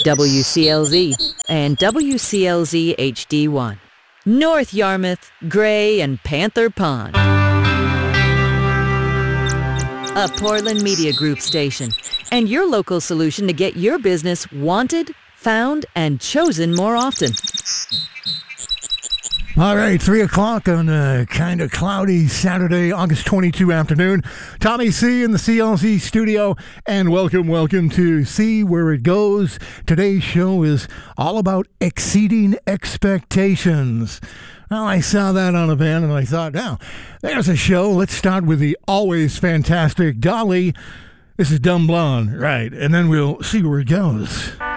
WCLZ and WCLZ HD1. North Yarmouth, Gray, and Panther Pond. A Portland Media Group station, and your local solution to get your business wanted, found, and chosen more often. All right, 3 o'clock on a kind of cloudy Saturday, August 22 afternoon. Tommy C in the CLZ studio, and welcome to See Where It Goes. Today's show is all about exceeding expectations. Well, I saw that on a van, and I thought, now, there's a show. Let's start with the always fantastic Dolly. This is Dumb Blonde, right, and then we'll see where it goes.